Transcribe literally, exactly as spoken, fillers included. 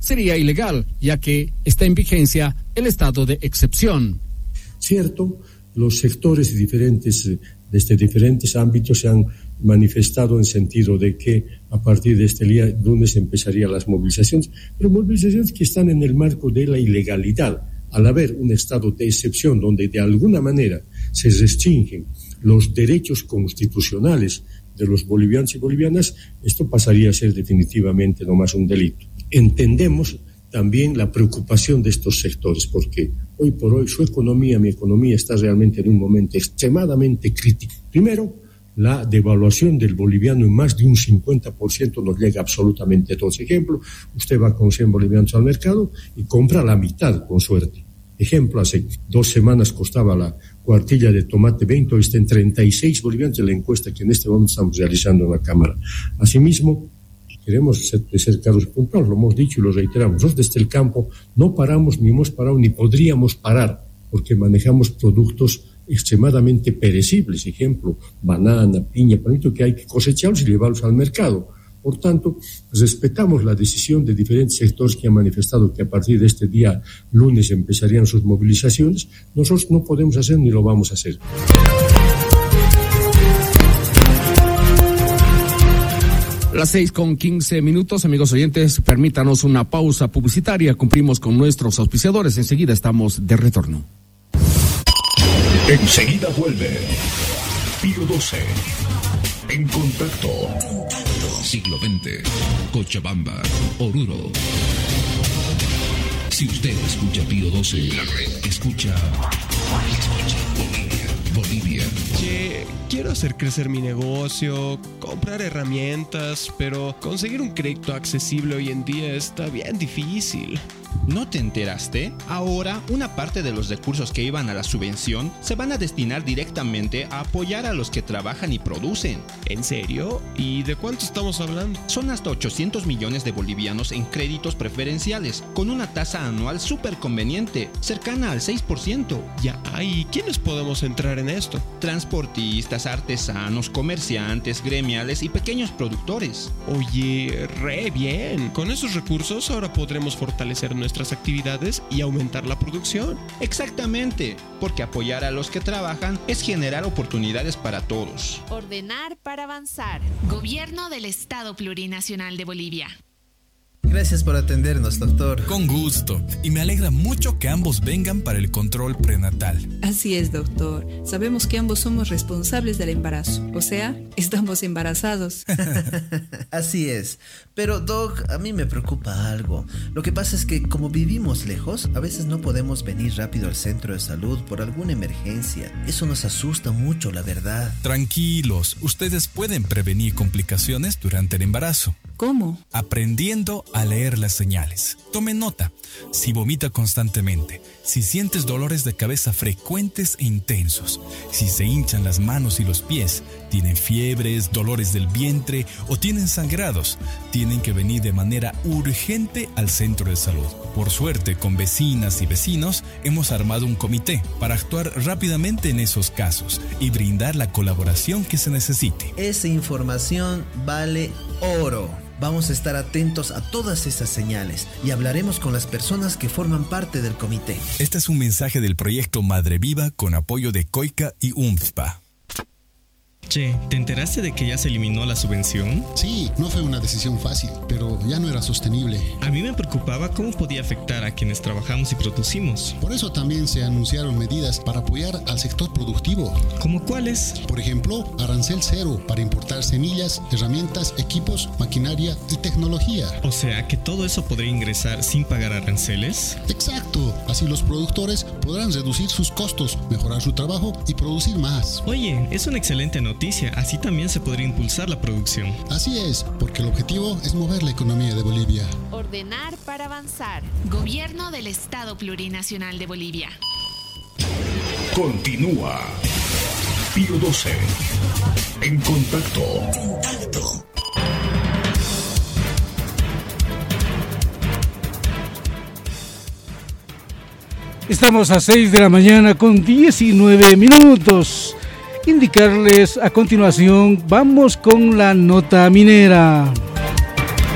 sería ilegal, ya que está en vigencia el estado de excepción. Cierto, los sectores diferentes, desde diferentes ámbitos se han manifestado en sentido de que a partir de este día lunes empezarían las movilizaciones, pero movilizaciones que están en el marco de la ilegalidad. Al haber un estado de excepción donde de alguna manera se restringen los derechos constitucionales de los bolivianos y bolivianas, esto pasaría a ser definitivamente no más un delito. Entendemos también la preocupación de estos sectores, porque hoy por hoy su economía, mi economía, está realmente en un momento extremadamente crítico. Primero, la devaluación del boliviano en más de un cincuenta por ciento nos llega absolutamente a todos. Ejemplo, usted va con cien bolivianos al mercado y compra la mitad con suerte. Ejemplo, hace dos semanas costaba la cuartilla de tomate veinte, hoy está en treinta y seis bolivianos de la encuesta que en este momento estamos realizando en la Cámara. Asimismo, queremos ser, ser claros y puntuales, lo hemos dicho y lo reiteramos. Nosotros desde el campo no paramos, ni hemos parado, ni podríamos parar, porque manejamos productos extremadamente perecibles, ejemplo, banana, piña, panito, que hay que cosecharlos y llevarlos al mercado. Por tanto, respetamos la decisión de diferentes sectores que han manifestado que a partir de este día lunes empezarían sus movilizaciones. Nosotros no podemos hacer ni lo vamos a hacer. Las seis con quince minutos, amigos oyentes, permítanos una pausa publicitaria. Cumplimos con nuestros auspiciadores. Enseguida estamos de retorno. Enseguida vuelve Pío doce. En contacto. Siglo veinte. Cochabamba. Oruro. Si usted escucha Pío doce, escucha. Bolivia. Bolivia. Che, quiero hacer crecer mi negocio, comprar herramientas, pero conseguir un crédito accesible hoy en día está bien difícil. ¿No te enteraste? Ahora, una parte de los recursos que iban a la subvención se van a destinar directamente a apoyar a los que trabajan y producen. ¿En serio? ¿Y de cuánto estamos hablando? Son hasta ochocientos millones de bolivianos en créditos preferenciales, con una tasa anual súper conveniente, cercana al seis por ciento. Ya, ¿y quiénes podemos entrar en esto? Transportistas, artesanos, comerciantes, gremiales y pequeños productores. Oye, re bien. Con esos recursos ahora podremos fortalecer nuestras actividades y aumentar la producción. Exactamente, porque apoyar a los que trabajan es generar oportunidades para todos. Ordenar para avanzar. Gobierno del Estado Plurinacional de Bolivia. Gracias por atendernos, doctor. Con gusto. Y me alegra mucho que ambos vengan para el control prenatal. Así es, doctor. Sabemos que ambos somos responsables del embarazo. O sea, estamos embarazados. Así es. Pero, doc, a mí me preocupa algo. Lo que pasa es que como vivimos lejos, a veces no podemos venir rápido al centro de salud por alguna emergencia. Eso nos asusta mucho, la verdad. Tranquilos, ustedes pueden prevenir complicaciones durante el embarazo. ¿Cómo? Aprendiendo a leer las señales. Tome nota. Si vomita constantemente, si sientes dolores de cabeza frecuentes e intensos, si se hinchan las manos y los pies, tienen fiebres, dolores del vientre o tienen sangrados, tienen que venir de manera urgente al centro de salud. Por suerte, con vecinas y vecinos, hemos armado un comité para actuar rápidamente en esos casos y brindar la colaboración que se necesite. Esa información vale oro. Vamos a estar atentos a todas esas señales y hablaremos con las personas que forman parte del comité. Este es un mensaje del proyecto Madre Viva con apoyo de COICA y UNFPA. Che, ¿te enteraste de que ya se eliminó la subvención? Sí, no fue una decisión fácil, pero ya no era sostenible. A mí me preocupaba cómo podía afectar a quienes trabajamos y producimos. Por eso también se anunciaron medidas para apoyar al sector productivo. ¿Cómo cuáles? Por ejemplo, arancel cero para importar semillas, herramientas, equipos, maquinaria y tecnología. O sea, que todo eso podría ingresar sin pagar aranceles. Exacto, así los productores podrán reducir sus costos, mejorar su trabajo y producir más. Oye, es una excelente noticia. Así también se podría impulsar la producción. Así es, porque el objetivo es mover la economía de Bolivia. Ordenar para avanzar. Gobierno del Estado Plurinacional de Bolivia. Continúa Pío doce. En contacto. Contacto. Estamos a seis de la mañana con diecinueve minutos. Indicarles a continuación, vamos con la nota minera.